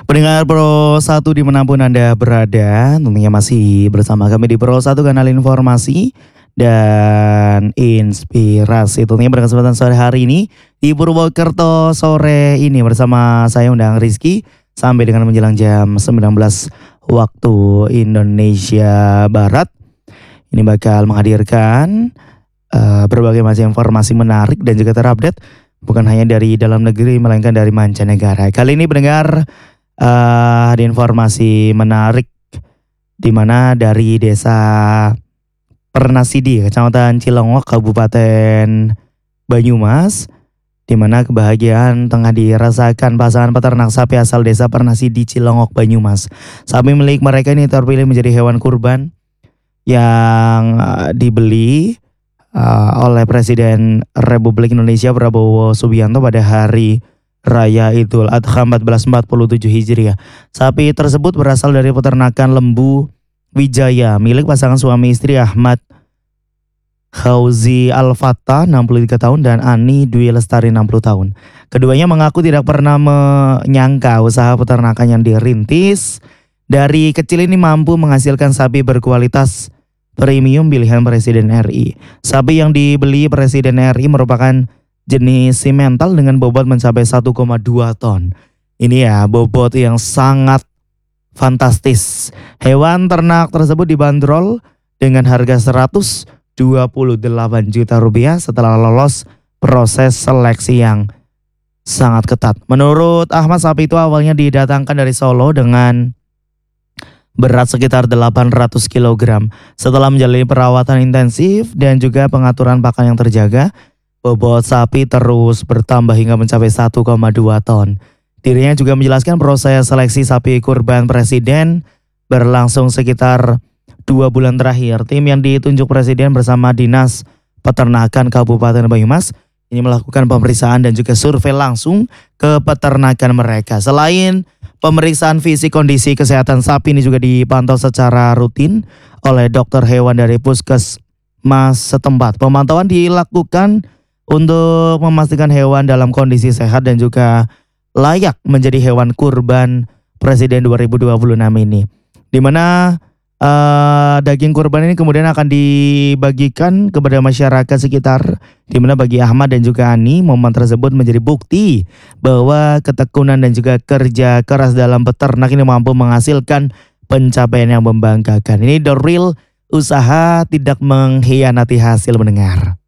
Pendengar Pro 1 dimanapun Anda berada, tentunya masih bersama kami di Pro 1 kanal informasi dan inspirasi. Tentunya pada kesempatan sore hari ini di Purwokerto sore ini bersama saya Undang Rizky sampai dengan menjelang jam 19 waktu Indonesia Barat. Ini bakal menghadirkan berbagai macam informasi menarik dan juga terupdate bukan hanya dari dalam negeri melainkan dari mancanegara. Kali ini pendengar ada informasi menarik di mana dari desa Pernasidi, Kecamatan Cilongok, Kabupaten Banyumas, di mana kebahagiaan tengah dirasakan pasangan peternak sapi asal desa Pernasidi, Cilongok, Banyumas. Sapi milik mereka ini terpilih menjadi hewan kurban yang dibeli oleh Presiden Republik Indonesia Prabowo Subianto pada hari Raya Idul Adha 1447 Hijriah. Sapi tersebut berasal dari peternakan Lembu Wijaya milik pasangan suami istri Ahmad Khauzi Al-Fattah 63 tahun dan Ani Dwi Lestari 60 tahun. Keduanya mengaku tidak pernah menyangka usaha peternakan yang dirintis dari kecil ini mampu menghasilkan sapi berkualitas premium pilihan Presiden RI. Sapi yang dibeli Presiden RI merupakan jenis simental dengan bobot mencapai 1,2 ton. Ini ya bobot yang sangat fantastis. Hewan ternak tersebut dibanderol dengan harga 128 juta rupiah setelah lolos proses seleksi yang sangat ketat. Menurut Ahmad, sapi itu awalnya didatangkan dari Solo dengan berat sekitar 800 kg. Setelah menjalani perawatan intensif dan juga pengaturan pakan yang terjaga, bobot sapi terus bertambah hingga mencapai 1,2 ton. Dirinya juga menjelaskan proses seleksi sapi kurban Presiden berlangsung sekitar 2 bulan terakhir. Tim yang ditunjuk Presiden bersama Dinas Peternakan Kabupaten Banyumas ini melakukan pemeriksaan dan juga survei langsung ke peternakan mereka. Selain pemeriksaan fisik, kondisi kesehatan sapi ini juga dipantau secara rutin oleh dokter hewan dari puskesmas setempat. Pemantauan dilakukan untuk memastikan hewan dalam kondisi sehat dan juga layak menjadi hewan kurban Presiden 2026 ini. Di mana daging kurban ini kemudian akan dibagikan kepada masyarakat sekitar. Di mana bagi Ahmad dan juga Ani, momen tersebut menjadi bukti bahwa ketekunan dan juga kerja keras dalam peternak ini mampu menghasilkan pencapaian yang membanggakan. Ini the real usaha tidak mengkhianati hasil, mendengar.